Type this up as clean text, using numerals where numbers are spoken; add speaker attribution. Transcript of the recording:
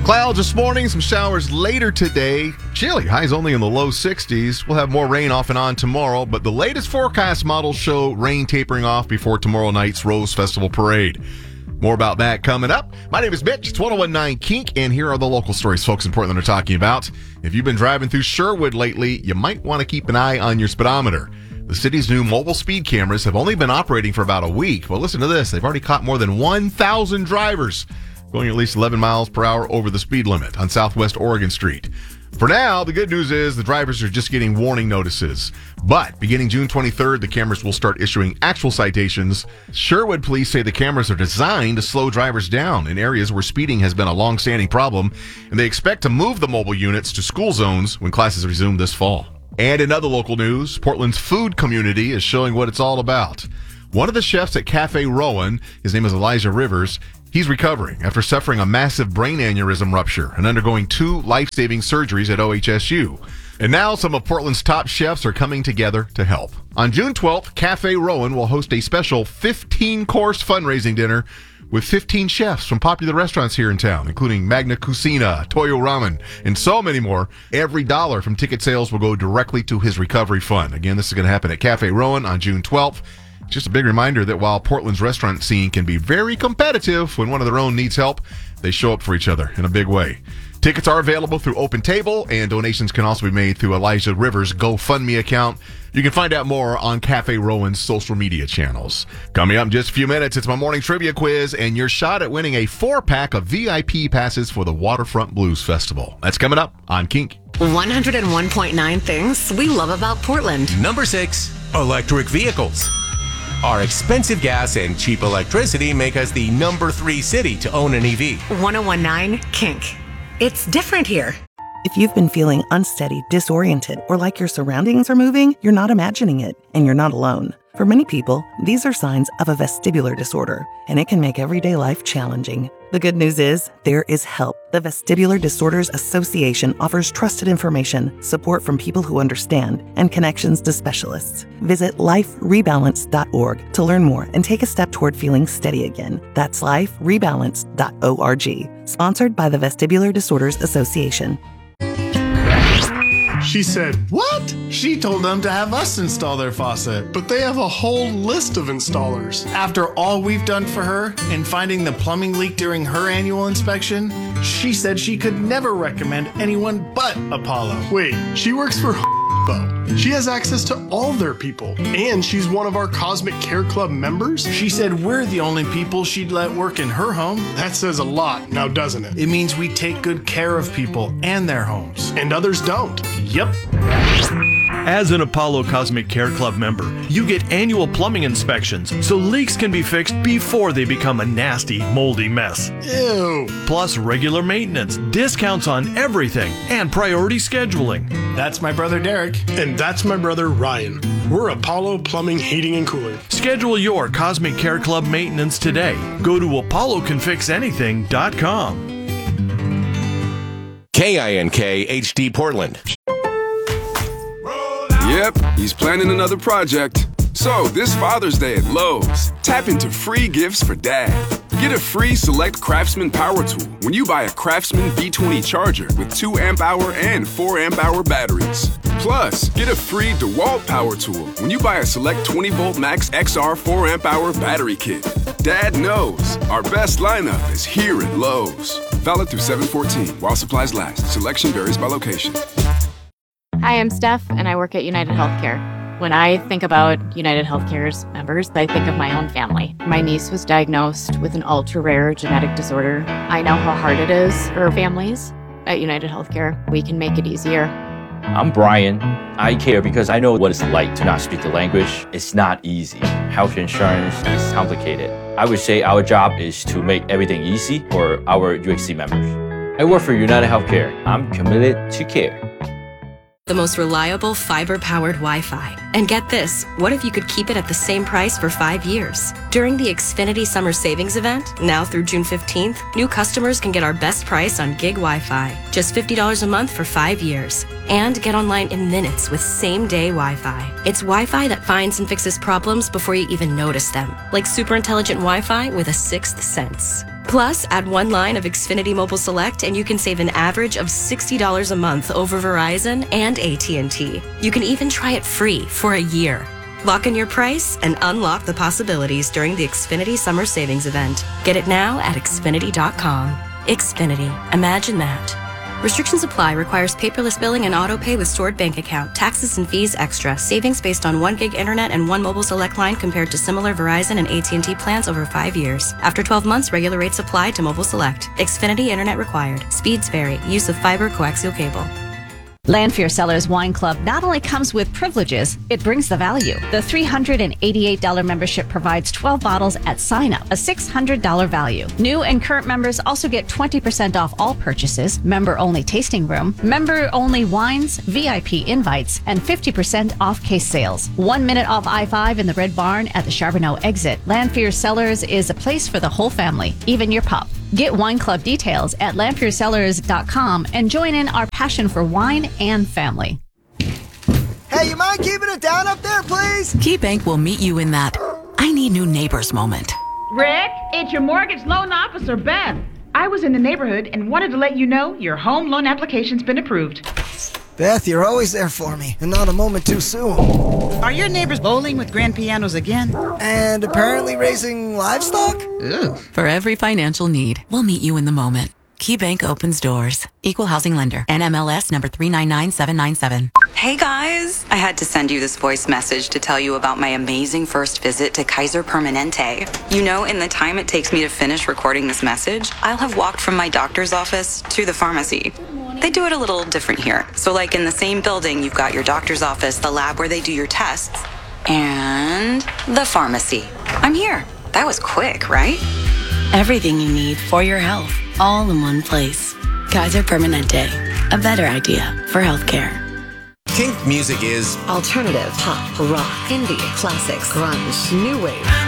Speaker 1: Clouds this morning, some showers later today. Chilly, highs only in the low 60s. We'll have more rain off and on tomorrow, but the latest forecast models show rain tapering off before tomorrow night's Rose Festival Parade. More about that coming up. My name is Mitch. It's 1019 Kink, and here are the local stories folks in Portland are talking about. If you've been driving through Sherwood lately, you might want to keep an eye on your speedometer. The city's new mobile speed cameras have only been operating for about a week. Well, listen to this. They've already caught more than 1,000 drivers going at least 11 miles per hour over the speed limit on Southwest Oregon Street. For now, the good news is the drivers are just getting warning notices. But beginning June 23rd, the cameras will start issuing actual citations. Sherwood police say the cameras are designed to slow drivers down in areas where speeding has been a long-standing problem, and they expect to move the mobile units to school zones when classes resume this fall. And in other local news, Portland's food community is showing what it's all about. One of the chefs at Cafe Rowan, his name is Elijah Rivers, he's recovering after suffering a massive brain aneurysm rupture and undergoing 2 life-saving surgeries at OHSU. And now some of Portland's top chefs are coming together to help. On June 12th, Cafe Rowan will host a special 15-course fundraising dinner with 15 chefs from popular restaurants here in town, including Magna Cucina, Toyo Ramen, and so many more. Every dollar from ticket sales will go directly to his recovery fund. Again, this is going to happen at Cafe Rowan on June 12th. Just a big reminder that while Portland's restaurant scene can be very competitive, when one of their own needs help, they show up for each other in a big way. Tickets are available through Open Table, and donations can also be made through Elijah Rivers' GoFundMe account. You can find out more on Cafe Rowan's social media channels. Coming up in just a few minutes, it's my morning trivia quiz and your shot at winning a 4-pack of VIP passes for the Waterfront Blues Festival. That's coming up on Kink.
Speaker 2: 101.9 things we love about Portland.
Speaker 3: Number 6, electric vehicles. Our expensive gas and cheap electricity make us the number 3 city to own an EV.
Speaker 2: 1019 Kink. It's different here.
Speaker 4: If you've been feeling unsteady, disoriented, or like your surroundings are moving, you're not imagining it, and you're not alone. For many people, these are signs of a vestibular disorder, and it can make everyday life challenging. The good news is, there is help. The Vestibular Disorders Association offers trusted information, support from people who understand, and connections to specialists. Visit liferebalance.org to learn more and take a step toward feeling steady again. That's liferebalance.org. Sponsored by the Vestibular Disorders Association.
Speaker 5: She said, "What?" She told them to have us install their faucet.
Speaker 6: But they have a whole list of installers.
Speaker 5: After all we've done for her and finding the plumbing leak during her annual inspection, she said she could never recommend anyone but Apollo.
Speaker 6: Wait, she works for though. She has access to all their people. And she's one of our Cosmic Care Club members.
Speaker 5: She said we're the only people she'd let work in her home.
Speaker 6: That says a lot, now doesn't it?
Speaker 5: It means we take good care of people and their homes.
Speaker 6: And others don't.
Speaker 5: Yep.
Speaker 7: As an Apollo Cosmic Care Club member, you get annual plumbing inspections so leaks can be fixed before they become a nasty, moldy mess.
Speaker 6: Ew.
Speaker 7: Plus regular maintenance, discounts on everything, and priority scheduling.
Speaker 5: That's my brother Derek.
Speaker 6: And that's my brother Ryan. We're Apollo Plumbing, Heating, and Cooling.
Speaker 7: Schedule your Cosmic Care Club maintenance today. Go to apollocanfixanything.com.
Speaker 3: KINK HD Portland.
Speaker 8: Yep, he's planning another project. So, this Father's Day at Lowe's, tap into free gifts for Dad. Get a free Select Craftsman power tool when you buy a Craftsman B20 charger with 2 amp-hour and 4 amp-hour batteries. Plus, get a free DeWalt power tool when you buy a Select 20-volt Max XR 4 amp-hour battery kit. Dad knows our best lineup is here at Lowe's. Valid through 7/14 while supplies last. Selection varies by location.
Speaker 9: Hi, I'm Steph, and I work at United Healthcare. When I think about United Healthcare's members, I think of my own family. My niece was diagnosed with an ultra-rare genetic disorder. I know how hard it is for families. At United Healthcare, we can make it easier.
Speaker 10: I'm Brian. I care because I know what it's like to not speak the language. It's not easy. Health insurance is complicated. I would say our job is to make everything easy for our UHC members. I work for United Healthcare. I'm committed to care.
Speaker 11: The most reliable fiber-powered Wi-Fi. And get this, what if you could keep it at the same price for 5 years? During the Xfinity Summer Savings Event, now through June 15th, new customers can get our best price on gig Wi-Fi. Just $50 a month for 5 years. And get online in minutes with same-day Wi-Fi. It's Wi-Fi that finds and fixes problems before you even notice them. Like super intelligent Wi-Fi with a sixth sense. Plus, add one line of Xfinity Mobile Select and you can save an average of $60 a month over Verizon and AT&T. You can even try it free for a year. Lock in your price and unlock the possibilities during the Xfinity Summer Savings Event. Get it now at Xfinity.com. Xfinity. Imagine that. Restrictions apply. Requires paperless billing and auto pay with stored bank account. Taxes and fees extra. Savings based on 1 gig internet and 1 mobile select line compared to similar Verizon and AT&T plans over 5 years. After 12 months, regular rates apply to mobile select. Xfinity internet required. Speeds vary. Use of fiber coaxial cable.
Speaker 12: Lanphier Cellars Wine Club not only comes with privileges, it brings the value. The $388 membership provides 12 bottles at sign-up, a $600 value. New and current members also get 20% off all purchases, member-only tasting room, member-only wines, VIP invites, and 50% off case sales. 1 minute off I-5 in the Red Barn at the Charbonneau exit. Lanphier Cellars is a place for the whole family, even your pup. Get wine club details at lanphiercellars.com and join in our passion for wine and family.
Speaker 13: Hey, you mind keeping it down up there, please?
Speaker 14: KeyBank will meet you in that I need new neighbors moment.
Speaker 15: Rick, it's your mortgage loan officer, Beth. I was in the neighborhood and wanted to let you know your home loan application's been approved.
Speaker 13: Beth, you're always there for me, and not a moment too soon.
Speaker 16: Are your neighbors bowling with grand pianos again?
Speaker 13: And apparently raising livestock?
Speaker 16: Ew.
Speaker 14: For every financial need, we'll meet you in the moment. KeyBank opens doors. Equal housing lender. NMLS number 399797.
Speaker 17: Hey guys, I had to send you this voice message to tell you about my amazing first visit to Kaiser Permanente. You know, in the time it takes me to finish recording this message, I'll have walked from my doctor's office to the pharmacy. They do it a little different here. So like in the same building, you've got your doctor's office, the lab where they do your tests, and the pharmacy. I'm here. That was quick, right?
Speaker 18: Everything you need for your health, all in one place. Kaiser Permanente, a better idea for healthcare.
Speaker 3: Kink music is
Speaker 2: alternative, pop, rock, indie, classics, grunge, new wave,